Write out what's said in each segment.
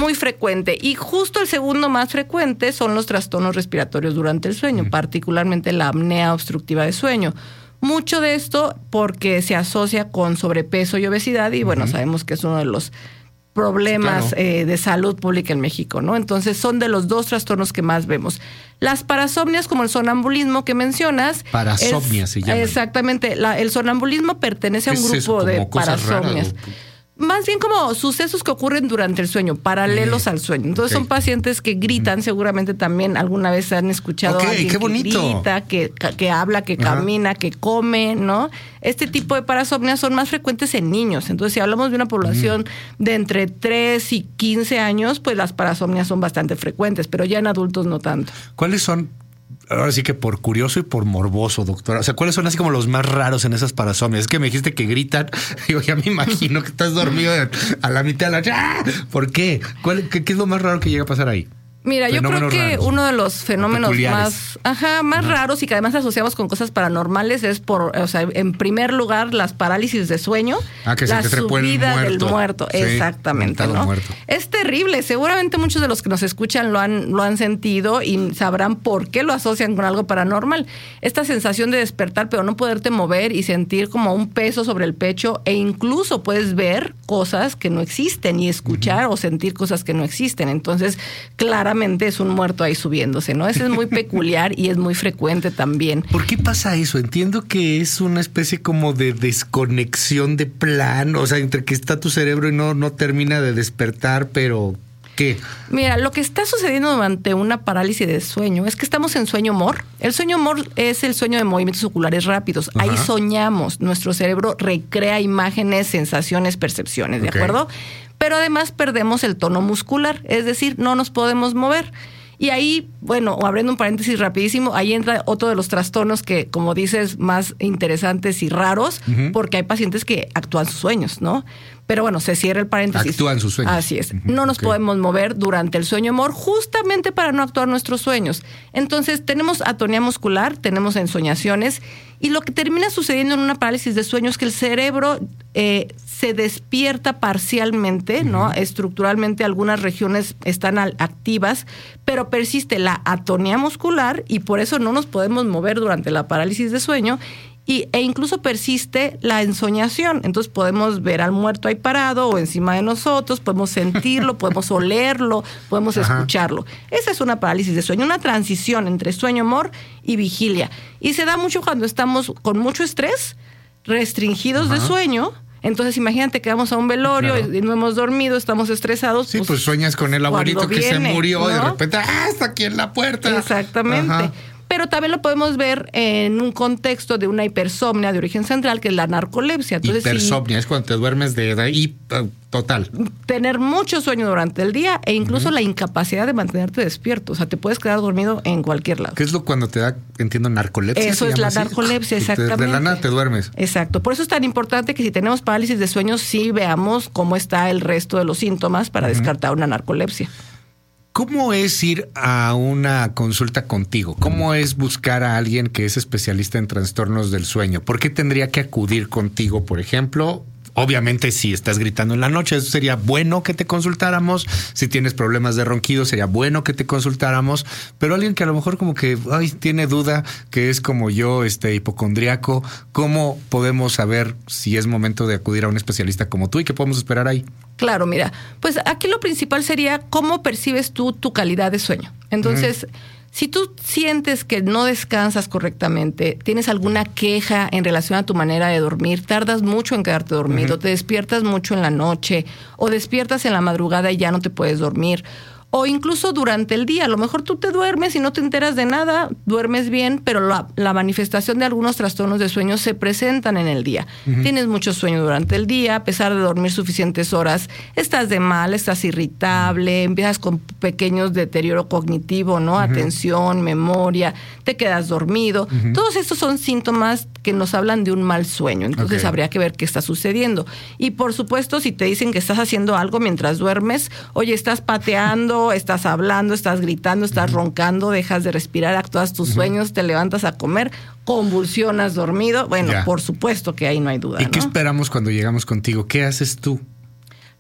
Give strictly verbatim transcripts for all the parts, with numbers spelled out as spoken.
muy frecuente. Y justo el segundo más frecuente son los trastornos respiratorios durante el sueño, uh-huh. particularmente la apnea obstructiva de sueño. Mucho de esto porque se asocia con sobrepeso y obesidad y, bueno, uh-huh. sabemos que es uno de los problemas sí, claro. eh, de salud pública en México, ¿no? Entonces, son de los dos trastornos que más vemos. Las parasomnias, como el sonambulismo que mencionas. Parasomnia es, se llama. Exactamente. La, el sonambulismo pertenece a un grupo eso? de parasomnias. Raras, o... Más bien como sucesos que ocurren durante el sueño, paralelos eh, al sueño. Entonces okay. son pacientes que gritan, uh-huh. seguramente también alguna vez han escuchado okay, a alguien qué bonito. que grita, que, que habla, que uh-huh. camina, que come, ¿no? Este tipo de parasomnias son más frecuentes en niños. Entonces, si hablamos de una población uh-huh. de entre tres y quince años, pues las parasomnias son bastante frecuentes, pero ya en adultos no tanto. ¿Cuáles son? Ahora sí que por curioso y por morboso, doctora. O sea, ¿cuáles son así como los más raros en esas parasomnias? Es que me dijiste que gritan. Yo ya me imagino que estás dormido a la mitad de la... ¡Ah! ¿Por qué? ¿Cuál, qué, ¿Qué es lo más raro que llega a pasar ahí? Mira, Fenómenos yo creo que raros, uno de los fenómenos más, ajá, más ajá. raros y que además asociamos con cosas paranormales es por, o sea, en primer lugar, las parálisis de sueño, ah, que la se te subida el muerto. del muerto, sí, exactamente, ¿no? Muerto. Es terrible. Seguramente muchos de los que nos escuchan lo han, lo han sentido y sabrán por qué lo asocian con algo paranormal. Esta sensación de despertar, pero no poderte mover y sentir como un peso sobre el pecho, e incluso puedes ver cosas que no existen y escuchar uh-huh. o sentir cosas que no existen. Entonces, claramente es un muerto ahí subiéndose, ¿no? Eso es muy peculiar y es muy frecuente también. ¿Por qué pasa eso? Entiendo que es una especie como de desconexión de plano, o sea, entre que está tu cerebro y no, no termina de despertar, pero ¿qué? Mira, lo que está sucediendo durante una parálisis de sueño es que estamos en sueño MOR. El sueño MOR es el sueño de movimientos oculares rápidos. Ajá. Ahí soñamos. Nuestro cerebro recrea imágenes, sensaciones, percepciones, ¿de okay. acuerdo? Pero además perdemos el tono muscular, es decir, no nos podemos mover. Y ahí, bueno, abriendo un paréntesis rapidísimo, ahí entra otro de los trastornos que, como dices, más interesantes y raros, uh-huh. porque hay pacientes que actúan sus sueños, ¿no? Pero bueno, se cierra el paréntesis. Actúan sus sueños. Así es. Uh-huh. No nos okay. podemos mover durante el sueño MOR justamente para no actuar nuestros sueños. Entonces, tenemos atonía muscular, tenemos ensoñaciones, y lo que termina sucediendo en una parálisis de sueño es que el cerebro eh, se despierta parcialmente, ¿no? Uh-huh. Estructuralmente algunas regiones están al, activas, pero persiste la atonía muscular y por eso no nos podemos mover durante la parálisis de sueño. Y, e incluso persiste la ensoñación. Entonces podemos ver al muerto ahí parado o encima de nosotros, podemos sentirlo, podemos olerlo, podemos Ajá. escucharlo. Esa es una parálisis de sueño, una transición entre sueño MOR y vigilia. Y se da mucho cuando estamos con mucho estrés, restringidos Ajá. de sueño. Entonces imagínate que vamos a un velorio claro. y no hemos dormido, estamos estresados. Sí, pues, pues sueñas con el abuelito que viene, se murió, ¿no? De repente, ¡ah, está aquí en la puerta! Exactamente. Ajá. Pero también lo podemos ver en un contexto de una hipersomnia de origen central, que es la narcolepsia. Entonces, hipersomnia, si, es cuando te duermes de, de ahí total. Tener mucho sueño durante el día e incluso uh-huh. la incapacidad de mantenerte despierto. O sea, te puedes quedar dormido en cualquier lado. ¿Qué es lo cuando te da, entiendo, narcolepsia? Eso es la así? narcolepsia, exactamente. De la nada te duermes. Exacto. Por eso es tan importante que si tenemos parálisis de sueño, sí veamos cómo está el resto de los síntomas para uh-huh. descartar una narcolepsia. ¿Cómo es ir a una consulta contigo? ¿Cómo es buscar a alguien que es especialista en trastornos del sueño? ¿Por qué tendría que acudir contigo, por ejemplo? Obviamente, si estás gritando en la noche, eso sería bueno que te consultáramos. Si tienes problemas de ronquido, sería bueno que te consultáramos. Pero alguien que a lo mejor como que ay, tiene duda, que es como yo, este hipocondriaco, ¿cómo podemos saber si es momento de acudir a un especialista como tú y qué podemos esperar ahí? Claro, mira, pues aquí lo principal sería cómo percibes tú tu calidad de sueño. Entonces, uh-huh. si tú sientes que no descansas correctamente, tienes alguna queja en relación a tu manera de dormir, tardas mucho en quedarte dormido, uh-huh. te despiertas mucho en la noche o despiertas en la madrugada y ya no te puedes dormir. O incluso durante el día, a lo mejor tú te duermes y no te enteras de nada, duermes bien, pero la, la manifestación de algunos trastornos de sueño se presentan en el día. Uh-huh. Tienes mucho sueño durante el día, a pesar de dormir suficientes horas, estás de mal, estás irritable, empiezas con pequeños deterioro cognitivo, ¿no? Uh-huh. Atención, memoria, te quedas dormido. Uh-huh. Todos estos son síntomas que nos hablan de un mal sueño. Entonces okay. habría que ver qué está sucediendo. Y por supuesto, si te dicen que estás haciendo algo mientras duermes, oye, estás pateando, estás hablando, estás gritando, estás uh-huh. roncando, dejas de respirar, actúas tus uh-huh. sueños, te levantas a comer, convulsionas dormido, bueno, ya. por supuesto que ahí no hay duda. ¿Y ¿no? qué esperamos cuando llegamos contigo? ¿Qué haces tú?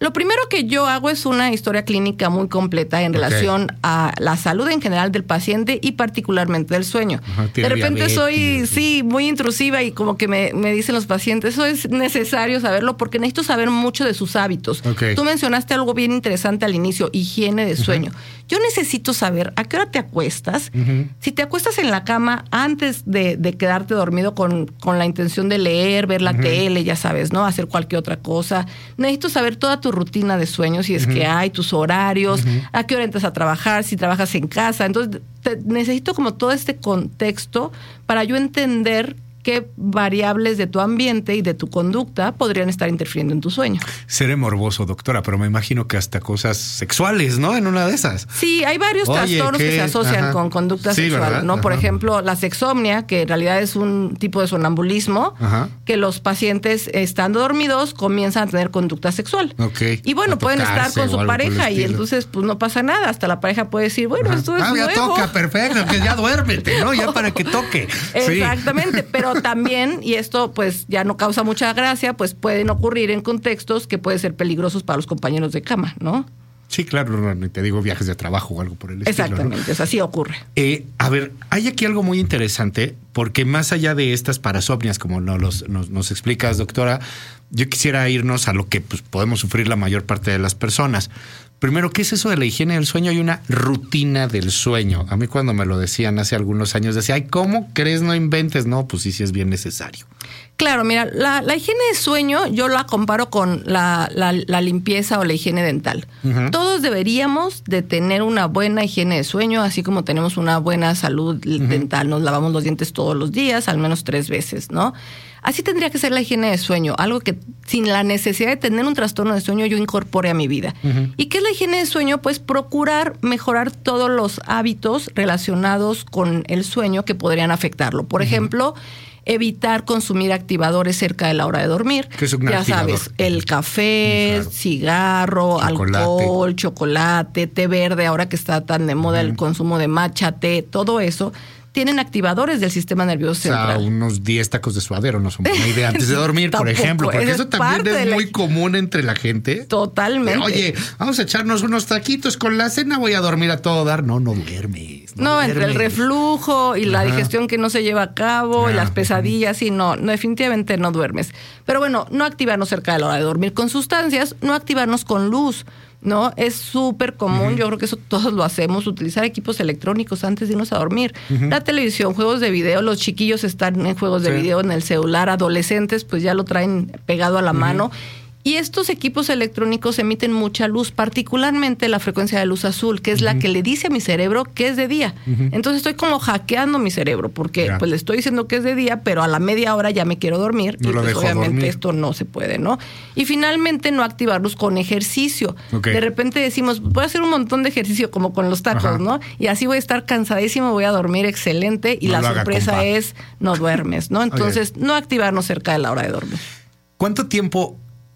Lo primero que yo hago es una historia clínica muy completa en okay. relación a la salud en general del paciente y particularmente del sueño. Ajá, de repente diabetes, soy, sí, muy intrusiva y como que me, me dicen los pacientes, eso es necesario saberlo porque necesito saber mucho de sus hábitos. Okay. Tú mencionaste algo bien interesante al inicio, higiene de sueño. Uh-huh. Yo necesito saber a qué hora te acuestas. Uh-huh. Si te acuestas en la cama antes de, de quedarte dormido con, con la intención de leer, ver la uh-huh. tele, ya sabes, ¿no? Hacer cualquier otra cosa. Necesito saber toda tu rutina de sueño, si es uh-huh. que hay, tus horarios, uh-huh. a qué hora entras a trabajar, si trabajas en casa. Entonces, te, necesito como todo este contexto para yo entender qué variables de tu ambiente y de tu conducta podrían estar interfiriendo en tu sueño. Seré morboso, doctora, pero me imagino que hasta cosas sexuales, ¿no? En una de esas. Sí, hay varios Oye, trastornos ¿qué? que se asocian Ajá. con conducta sí, sexual, ¿verdad? ¿no? Ajá. Por ejemplo, la sexomnia, que en realidad es un tipo de sonambulismo, Ajá. que los pacientes, estando dormidos, comienzan a tener conducta sexual. Okay. Y bueno, pueden estar con su pareja y entonces pues no pasa nada. Hasta la pareja puede decir, bueno, Ajá. esto es ah, nuevo. Ya toca, perfecto, que ya duérmete, ¿no? Ya para que toque. Exactamente, sí. Pero también, y esto pues ya no causa mucha gracia, pues pueden ocurrir en contextos que pueden ser peligrosos para los compañeros de cama, ¿no? Sí, claro, no, te digo viajes de trabajo o algo por el estilo. Exactamente, ¿no? Es así ocurre. Eh, a ver, hay aquí algo muy interesante, porque más allá de estas parasomnias, como nos, los, nos, nos explicas, doctora, yo quisiera irnos a lo que pues, podemos sufrir la mayor parte de las personas. Primero, ¿qué es eso de la higiene del sueño? Hay una rutina del sueño. A mí cuando me lo decían hace algunos años, decía, ay, ¿cómo crees? No inventes. No, pues sí, sí es bien necesario. Claro, mira, la, la higiene de sueño yo la comparo con la, la, la limpieza o la higiene dental. Uh-huh. Todos deberíamos de tener una buena higiene de sueño, así como tenemos una buena salud uh-huh. dental. Nos lavamos los dientes todos los días, al menos tres veces, ¿no? Así tendría que ser la higiene de sueño, algo que sin la necesidad de tener un trastorno de sueño yo incorpore a mi vida. Uh-huh. ¿Y qué es la higiene de sueño? Pues procurar mejorar todos los hábitos relacionados con el sueño que podrían afectarlo. Por uh-huh. ejemplo, evitar consumir activadores cerca de la hora de dormir. ¿Qué es un ya activador? Sabes, el café, claro. cigarro, chocolate. alcohol, chocolate, té verde, ahora que está tan de moda uh-huh. el consumo de matcha, té, todo eso. Tienen activadores del sistema nervioso central. O sea, unos diez tacos de suadero no son buena idea antes de dormir, por ejemplo. Porque eso, eso también es muy la... común entre la gente. Totalmente. Oye, vamos a echarnos unos taquitos con la cena, voy a dormir a todo dar. No, no duermes. No, no duermes. Entre el reflujo y Ajá. la digestión que no se lleva a cabo ah, y las pesadillas, y no, no, definitivamente no duermes. Pero bueno, no activarnos cerca de la hora de dormir con sustancias, no activarnos con luz. ¿No? Es súper común, uh-huh. yo creo que eso todos lo hacemos, utilizar equipos electrónicos antes de irnos a dormir. Uh-huh. La televisión, juegos de video, los chiquillos están en juegos de sí. video en el celular, adolescentes pues ya lo traen pegado a la uh-huh. mano. Y estos equipos electrónicos emiten mucha luz, particularmente la frecuencia de luz azul, que es uh-huh. la que le dice a mi cerebro que es de día. Uh-huh. Entonces estoy como hackeando mi cerebro, porque yeah. pues le estoy diciendo que es de día, pero a la media hora ya me quiero dormir. No y lo pues dejo obviamente dormir. Esto no se puede, ¿no? Y finalmente no activarlos con ejercicio. Okay. De repente decimos, voy a hacer un montón de ejercicio como con los tacos, Ajá. ¿no? Y así voy a estar cansadísimo, voy a dormir excelente y no la sorpresa haga, es no duermes, ¿no? Entonces okay. no activarnos cerca de la hora de dormir. ¿Cuánto tiempo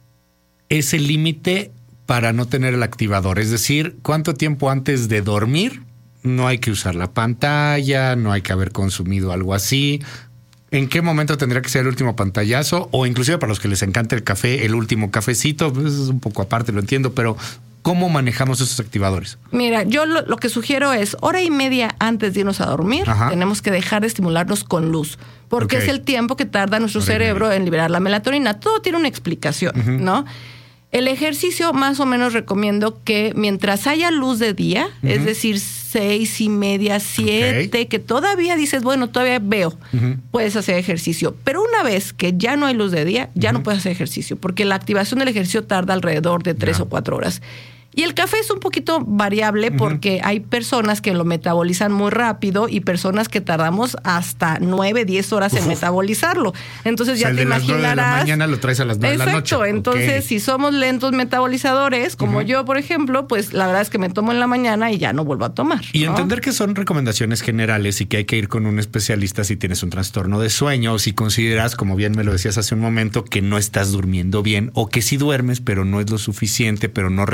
es el límite para no tener el activador? Es decir, ¿cuánto tiempo antes de dormir no hay que usar la pantalla, no hay que haber consumido algo así? ¿En qué momento tendría que ser el último pantallazo? O inclusive para los que les encanta el café, el último cafecito, pues es un poco aparte, lo entiendo, pero ¿cómo manejamos esos activadores? Mira, yo lo, lo que sugiero es hora y media antes de irnos a dormir, Ajá. tenemos que dejar de estimularnos con luz, porque okay. es el tiempo que tarda nuestro hora cerebro en liberar la melatonina. Todo tiene una explicación, uh-huh. ¿no? El ejercicio más o menos recomiendo que mientras haya luz de día, uh-huh. es decir, seis y media, siete, okay. que todavía dices, bueno, todavía veo, uh-huh. puedes hacer ejercicio. Pero una vez que ya no hay luz de día, ya uh-huh. no puedes hacer ejercicio, porque la activación del ejercicio tarda alrededor de tres yeah. o cuatro horas. Y el café es un poquito variable uh-huh. porque hay personas que lo metabolizan muy rápido y personas que tardamos hasta nueve, diez horas en Uf. metabolizarlo. Entonces ya o sea, te el de imaginarás. Las nueve de la mañana lo traes a las nueve de la noche. Exacto. Entonces, okay. si somos lentos metabolizadores, como uh-huh. yo, por ejemplo, pues la verdad es que me tomo en la mañana y ya no vuelvo a tomar. Y ¿no? entender que son recomendaciones generales y que hay que ir con un especialista si tienes un trastorno de sueño o si consideras, como bien me lo decías hace un momento, que no estás durmiendo bien o que sí duermes, pero no es lo suficiente, pero no rindes.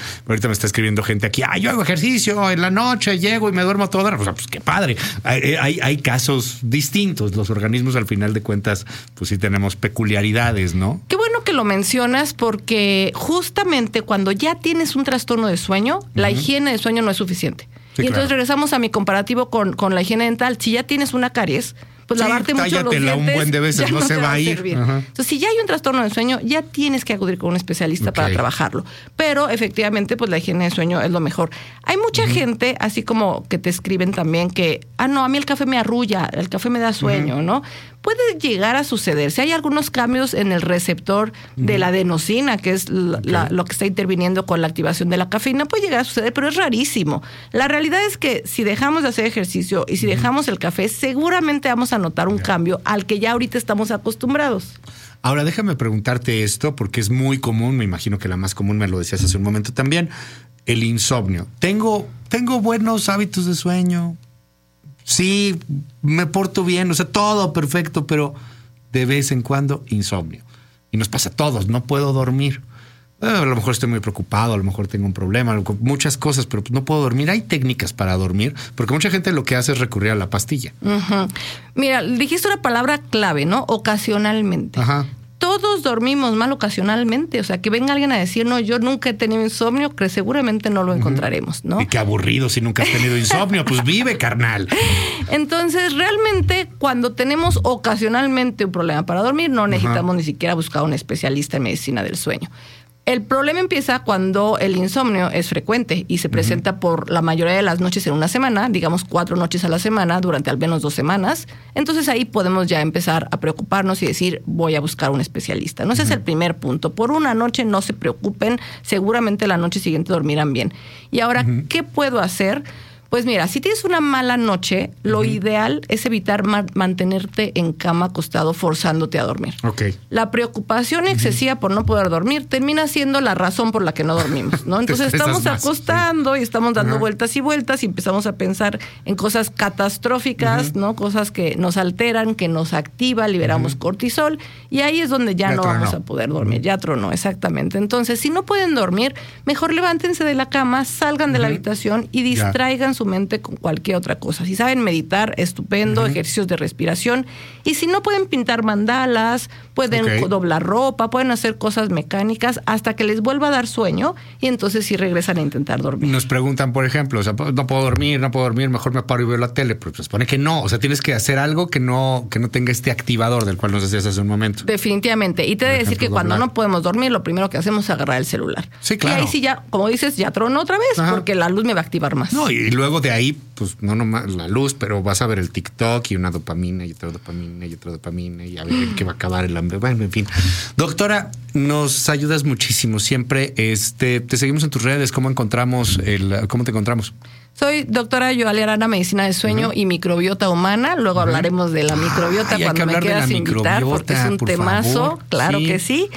Ahorita me está escribiendo gente aquí, ah, yo hago ejercicio en la noche, llego y me duermo toda hora. O sea, pues qué padre. Hay, hay, hay casos distintos. Los organismos, al final de cuentas, pues sí tenemos peculiaridades, ¿no? Qué bueno que lo mencionas, porque justamente cuando ya tienes un trastorno de sueño, uh-huh. la higiene de sueño no es suficiente. Sí, y entonces claro. regresamos a mi comparativo con, con la higiene dental. Si ya tienes una caries, pues sí, lavarte mucho los dientes, un buen de veces, no, no se va a ir. Entonces, si ya hay un trastorno de sueño, ya tienes que acudir con un especialista okay. para trabajarlo. Pero efectivamente, pues la higiene de sueño es lo mejor. Hay mucha uh-huh. gente, así como que te escriben también que, ah, no, a mí el café me arrulla, el café me da sueño, uh-huh. ¿no? Puede llegar a suceder. Si hay algunos cambios en el receptor uh-huh. de la adenosina, que es la, okay. la, lo que está interviniendo con la activación de la cafeína, puede llegar a suceder, pero es rarísimo. La realidad es que si dejamos de hacer ejercicio y si uh-huh. dejamos el café, seguramente vamos a notar un yeah. cambio al que ya ahorita estamos acostumbrados. Ahora, déjame preguntarte esto, porque es muy común, me imagino que la más común, me lo decías hace un momento también, el insomnio. Tengo, tengo buenos hábitos de sueño, sí, me porto bien, o sea, todo perfecto, pero de vez en cuando insomnio. Y nos pasa a todos, no puedo dormir. Eh, a lo mejor estoy muy preocupado, a lo mejor tengo un problema, muchas cosas, pero no puedo dormir. Hay técnicas para dormir, porque mucha gente lo que hace es recurrir a la pastilla. Uh-huh. Mira, dijiste una palabra clave, ¿no? Ocasionalmente. Ajá. Todos dormimos mal ocasionalmente. O sea, que venga alguien a decir, no, yo nunca he tenido insomnio, que seguramente no lo encontraremos, ¿no? Y qué aburrido si nunca has tenido insomnio. Pues vive, carnal. Entonces, realmente, cuando tenemos ocasionalmente un problema para dormir, no necesitamos Ajá. ni siquiera buscar a un especialista en medicina del sueño. El problema empieza cuando el insomnio es frecuente y se presenta uh-huh. por la mayoría de las noches en una semana, digamos cuatro noches a la semana durante al menos dos semanas. Entonces ahí podemos ya empezar a preocuparnos y decir, voy a buscar un especialista. No, ese uh-huh. es el primer punto. Por una noche no se preocupen, seguramente la noche siguiente dormirán bien. Y ahora, uh-huh. ¿qué puedo hacer? Pues mira, si tienes una mala noche, lo uh-huh. ideal es evitar ma- mantenerte en cama acostado forzándote a dormir. Okay. La preocupación excesiva uh-huh. por no poder dormir termina siendo la razón por la que no dormimos, ¿no? Entonces estamos más, acostando sí. y estamos dando uh-huh. vueltas y vueltas y empezamos a pensar en cosas catastróficas, uh-huh. ¿no? Cosas que nos alteran, que nos activa, liberamos uh-huh. cortisol y ahí es donde ya, ya no tronó. Vamos a poder dormir. Uh-huh. Ya tronó, exactamente. Entonces, si no pueden dormir, mejor levántense de la cama, salgan uh-huh. de la habitación y distraigan su mente con cualquier otra cosa. Si saben meditar, estupendo, uh-huh. ejercicios de respiración. Y si no pueden pintar mandalas, pueden okay. doblar ropa, pueden hacer cosas mecánicas hasta que les vuelva a dar sueño y entonces sí regresan a intentar dormir. Nos preguntan, por ejemplo, o sea, no puedo dormir, no puedo dormir, mejor me paro y veo la tele, pero se supone que no. O sea, tienes que hacer algo que no, que no tenga este activador del cual nos decías hace un momento. Definitivamente. Y te he de decir que doblar. Cuando no podemos dormir, lo primero que hacemos es agarrar el celular. Sí, claro. Y ahí sí ya, como dices, ya tronó otra vez, Ajá. porque la luz me va a activar más. No, y luego de ahí, pues no nomás la luz, pero vas a ver el TikTok y una dopamina y otra dopamina y otra dopamina y a ver en qué va a acabar el hambre. Bueno, en fin. Doctora, nos ayudas muchísimo siempre. Este, te seguimos en tus redes. ¿Cómo encontramos el, cómo te encontramos? Soy doctora Yoali Arana, medicina de sueño uh-huh. y microbiota humana. Luego uh-huh. hablaremos de la microbiota Ay, cuando me quieras invitar, porque es un temazo. Favor. Claro sí. que sí.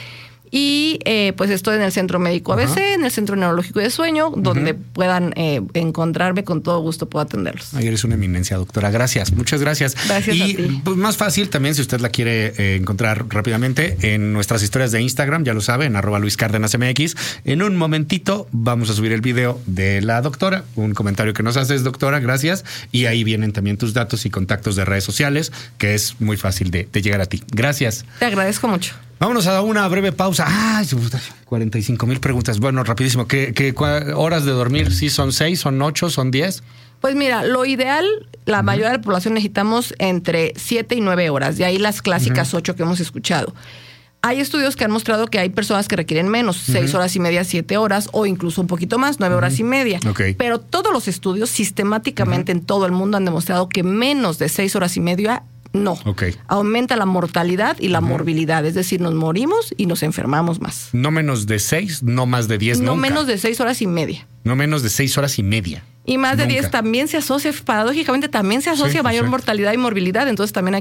Y eh, pues estoy en el Centro Médico A B C, uh-huh. en el Centro Neurológico de Sueño, donde uh-huh. puedan eh, encontrarme, con todo gusto puedo atenderlos. Ay, eres una eminencia, doctora. Gracias, muchas gracias. Gracias y, a ti. Pues más fácil también, si usted la quiere eh, encontrar rápidamente, en nuestras historias de Instagram, ya lo sabe, en arroba Luis Cárdenas M X. En un momentito vamos a subir el video de la doctora, un comentario que nos haces, doctora, gracias. Y ahí vienen también tus datos y contactos de redes sociales, que es muy fácil de, de llegar a ti. Gracias. Te agradezco mucho. Vámonos a una breve pausa. ¡Ay! cuarenta y cinco mil preguntas. Bueno, rapidísimo. ¿Qué, qué horas de dormir? ¿Sí son seis, son ocho, son diez? Pues mira, lo ideal, la uh-huh. mayoría de la población necesitamos entre siete y nueve horas. De ahí las clásicas ocho uh-huh. que hemos escuchado. Hay estudios que han mostrado que hay personas que requieren menos, uh-huh. seis horas y media, siete horas, o incluso un poquito más, nueve uh-huh. horas y media. Okay. Pero todos los estudios sistemáticamente uh-huh. en todo el mundo han demostrado que menos de seis horas y media no. Okay. Aumenta la mortalidad y la uh-huh. morbilidad, es decir, nos morimos y nos enfermamos más. No menos de seis, no más de diez No nunca. menos de seis horas y media. No menos de seis horas y media. Y más de nunca. diez también se asocia, paradójicamente también se asocia sí, a mayor sí. mortalidad y morbilidad, entonces también hay